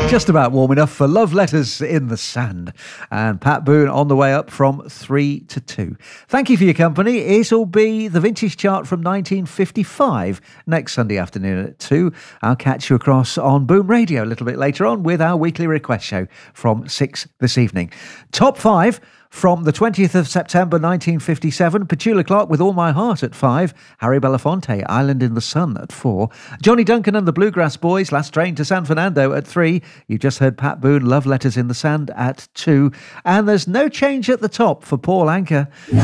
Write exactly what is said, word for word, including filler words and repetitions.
Just about warm enough for Love Letters in the Sand. And Pat Boone on the way up from three to two. Thank you for your company. It'll be the Vintage Chart from nineteen fifty-five next Sunday afternoon at two. I'll catch you across on Boom Radio a little bit later on with our weekly request show from six this evening. Top five from the twentieth of September nineteen fifty-seven, Petula Clark with All My Heart at five, Harry Belafonte, Island in the Sun at four, Johnny Duncan and the Bluegrass Boys, Last Train to San Fernando at three, you just heard Pat Boone, Love Letters in the Sand at two, and there's no change at the top for Paul Anka.